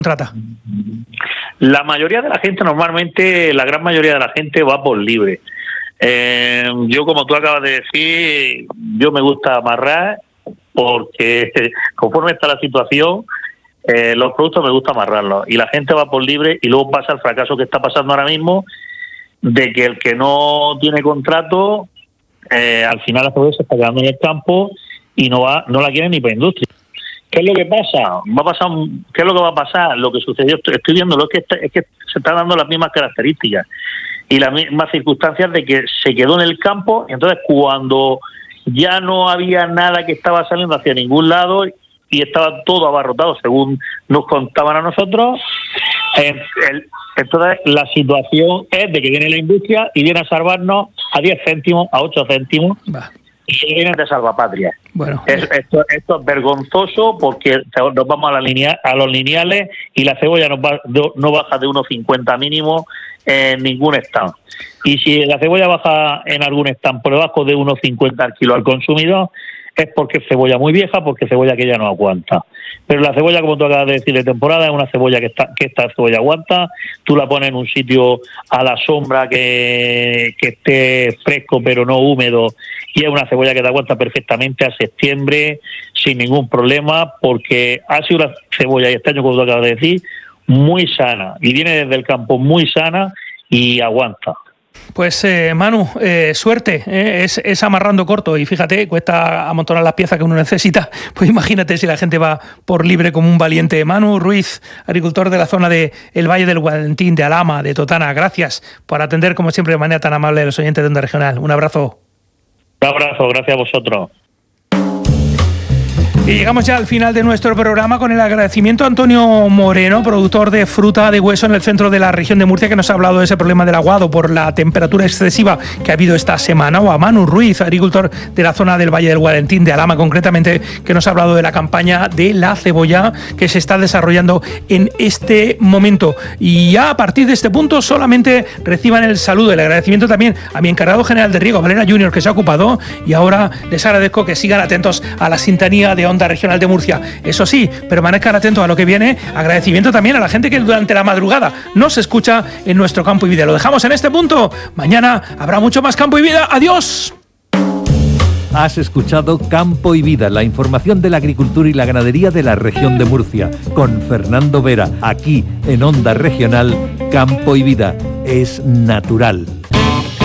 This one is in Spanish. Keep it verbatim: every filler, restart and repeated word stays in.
trata? La mayoría de la gente, normalmente, la gran mayoría de la gente va por libre. Eh, yo, como tú acabas de decir, yo me gusta amarrar porque conforme está la situación, eh, los productos me gusta amarrarlos y la gente va por libre y luego pasa el fracaso que está pasando ahora mismo de que el que no tiene contrato, eh, al final la cebolla se está quedando en el campo y no va, no la quiere ni para industria. ¿Qué es lo que pasa? Va a pasar, ¿qué es lo que va a pasar? Lo que sucedió, estoy, estoy viendo, lo que está, es que se están dando las mismas características y las mismas circunstancias de que se quedó en el campo, y entonces cuando ya no había nada que estaba saliendo hacia ningún lado y estaba todo abarrotado, según nos contaban a nosotros, eh, el, entonces la situación es de que viene la industria y viene a salvarnos a diez céntimos, a ocho céntimos, bah. Y viene de salvapatria. Bueno, es, esto, esto es vergonzoso porque nos vamos a, la linea, a los lineales y la cebolla no, va, no baja de uno cincuenta mínimo en ningún stand. Y si la cebolla baja en algún stand por debajo de uno cincuenta al kilo al consumidor, es porque es cebolla muy vieja, porque es cebolla que ya no aguanta. Pero la cebolla, como tú acabas de decir, de temporada, es una cebolla que está, que esta cebolla aguanta. Tú la pones en un sitio a la sombra que, que esté fresco pero no húmedo, y es una cebolla que te aguanta perfectamente a septiembre sin ningún problema, porque ha sido una cebolla, y este año, como tú acabas de decir, muy sana, y viene desde el campo muy sana y aguanta. Pues eh, Manu, eh, suerte, eh, es, es amarrando corto y fíjate, cuesta amontonar las piezas que uno necesita, pues imagínate si la gente va por libre como un valiente. Manu Ruiz, agricultor de la zona de el Valle del Guadentín, de Alhama, de Totana, gracias por atender como siempre de manera tan amable a los oyentes de Onda Regional. Un abrazo. Un abrazo, gracias a vosotros. Y llegamos ya al final de nuestro programa con el agradecimiento a Antonio Moreno, productor de fruta de hueso en el centro de la región de Murcia, que nos ha hablado de ese problema del aguado por la temperatura excesiva que ha habido esta semana, o a Manu Ruiz, agricultor de la zona del Valle del Guadentín, de Alhama concretamente, que nos ha hablado de la campaña de la cebolla que se está desarrollando en este momento. Y ya a partir de este punto solamente reciban el saludo, el agradecimiento también a mi encargado general de riego, Valera Junior, que se ha ocupado, y ahora les agradezco que sigan atentos a la sintonía de Onda Regional de Murcia. Eso sí, permanezcan atentos a lo que viene. Agradecimiento también a la gente que durante la madrugada nos escucha en nuestro Campo y Vida. Lo dejamos en este punto. Mañana habrá mucho más Campo y Vida. ¡Adiós! Has escuchado Campo y Vida, la información de la agricultura y la ganadería de la región de Murcia, con Fernando Vera, aquí en Onda Regional. Campo y Vida es natural.